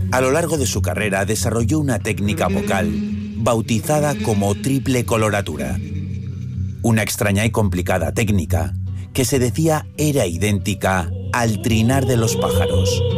A lo largo de su carrera desarrolló una técnica vocal bautizada como triple coloratura. Una extraña y complicada técnica que se decía era idéntica al trinar de los pájaros.